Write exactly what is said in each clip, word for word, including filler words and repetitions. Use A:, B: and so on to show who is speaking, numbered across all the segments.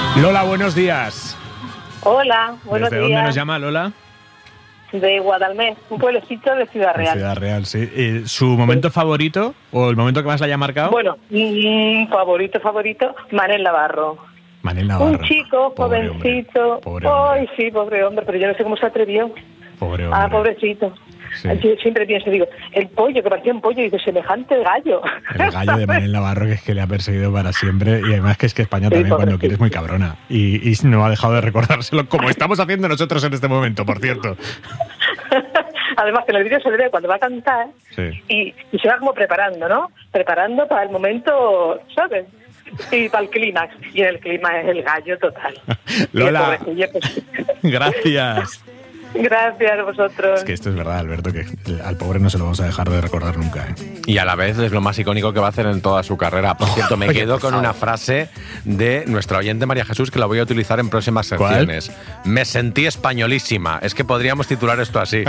A: Lola, buenos días.
B: Hola, buenos
A: ¿Desde
B: días.
A: dónde nos llama Lola?
B: De Guadalmés, un pueblecito de Ciudad Real.
A: Ciudad Real, sí. Eh, ¿Su momento sí. favorito o el momento que más le haya marcado?
B: Bueno, mmm, favorito, favorito, Manel Navarro.
A: Manel Navarro.
B: Un chico,
A: pobre
B: jovencito.
A: Hombre. Pobre hombre.
B: Ay, sí, pobre hombre, pero yo no sé cómo se atrevió.
A: Pobre hombre.
B: Ah, pobrecito.
A: Sí.
B: Yo siempre pienso, digo, el pollo, que parecía un pollo, y dice, semejante gallo.
A: El gallo de Manel Navarro, que es que le ha perseguido para siempre, y además que es que España también, sí, cuando quiere, es muy cabrona. Y, y no ha dejado de recordárselo, como estamos haciendo nosotros en este momento, por cierto.
B: Además que en el vídeo se le ve cuando va a cantar,
A: sí.
B: y, y se va como preparando, ¿no? Preparando para el momento, ¿sabes? Y para el clímax. Y en el clímax es el gallo total.
A: Lola, gracias.
B: Gracias a vosotros.
A: Es que esto es verdad, Alberto, que al pobre no se lo vamos a dejar de recordar nunca, ¿eh?
C: Y a la vez es lo más icónico que va a hacer en toda su carrera. Por cierto, me quedo con una frase de nuestra oyente María Jesús que la voy a utilizar en próximas secciones. ¿Cuál? Me sentí españolísima. Es que podríamos titular esto así.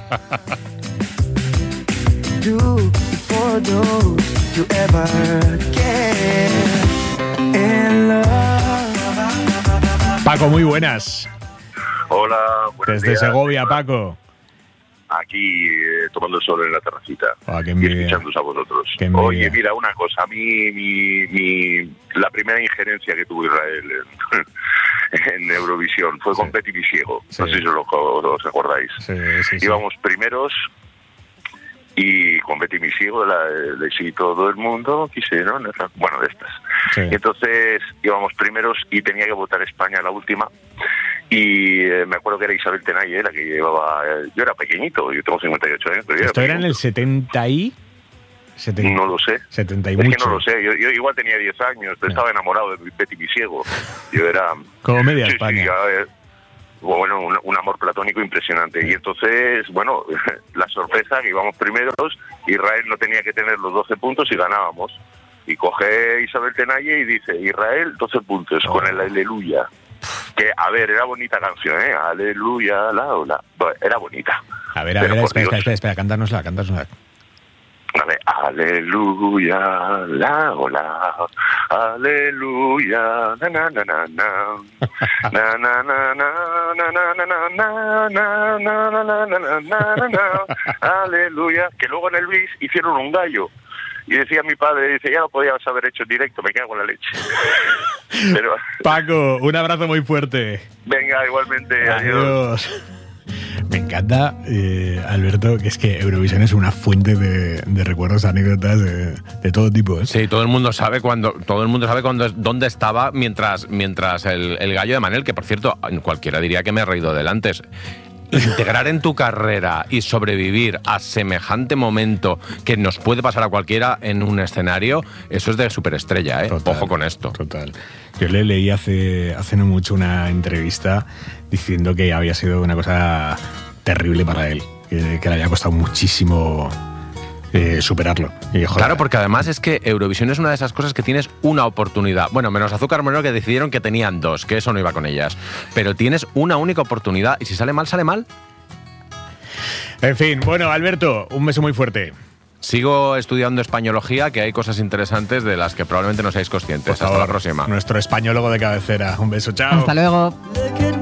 A: Paco, muy buenas.
D: Hola, buenos
A: Desde
D: días.
A: Segovia, Paco.
D: Aquí eh, tomando el sol en la terracita.
A: Oh, qué
D: y escuchándoos a vosotros. Oye, mira, una cosa. A mí, mi, mi, la primera injerencia que tuvo Israel en, en Eurovisión fue con sí. Betty Misiego. Sí. No sé si os, os acordáis.
A: Sí, sí, sí.
D: Íbamos primeros y con Betty Misiego, la de Sí, todo el mundo quisieron, bueno, de estas.
A: Sí.
D: Y entonces íbamos primeros y tenía que votar España la última. Y eh, me acuerdo que era Isabel Tenalle la que llevaba. Eh, yo era pequeñito, yo tengo cincuenta y ocho años. Pero
A: ¿Esto
D: era
A: era en el setenta y...? setenta,
D: no lo sé.
A: setenta y
D: es
A: mucho.
D: que no lo sé. Yo, yo igual tenía diez años, pero no. estaba enamorado de Betty Misiego. Yo era.
A: Como media
D: sí,
A: España.
D: Sí, ya, bueno, un, un amor platónico impresionante. Sí. Y entonces, bueno, la sorpresa que íbamos primeros, Israel no tenía que tener los doce puntos y ganábamos. Y coge Isabel Tenalle y dice: Israel, doce puntos, oh. con el Aleluya. Que, a ver, era bonita canción, ¿eh? Aleluya, la, la. Bueno, era bonita.
A: A ver, a ver, espera, espera, espera, espera, cantárnosla, cantárnosla.
D: A ver, aleluya, la, la, aleluya, na, na, na, na, na, na, na, na, na, na, na, na, na, na, na, na, na, na, aleluya. Que luego en el bis hicieron un gallo. Y decía mi padre, dice, ya lo podías haber hecho en directo, me cago en la leche. Pero...
A: Paco, un abrazo muy fuerte.
D: Venga, igualmente.
A: Adiós.
D: Adiós.
A: Me encanta, eh, Alberto, que es que Eurovisión es una fuente de, de recuerdos, anécdotas de, de todo tipo, ¿eh?
C: Sí, todo el mundo sabe cuando, todo el mundo sabe cuando, dónde estaba mientras, mientras el, el gallo de Manel, que por cierto, cualquiera diría que me he reído del antes. Integrar en tu carrera y sobrevivir a semejante momento que nos puede pasar a cualquiera en un escenario, eso es de superestrella, ¿eh?
A: Total,
C: ojo con esto.
A: Total. Yo le leí hace, hace no mucho una entrevista diciendo que había sido una cosa terrible para él, que, que le había costado muchísimo eh, superarlo. Y, joder,
C: claro, porque además es que Eurovisión es una de esas cosas que tienes una oportunidad. Bueno, menos Azúcar Moreno, que decidieron que tenían dos, que eso no iba con ellas. Pero tienes una única oportunidad y si sale mal, sale mal.
A: En fin, bueno, Alberto, un beso muy fuerte.
C: Sigo estudiando españología, que hay cosas interesantes de las que probablemente no seáis conscientes. Hasta la próxima.
A: Nuestro españólogo de cabecera. Un beso, chao.
E: Hasta luego.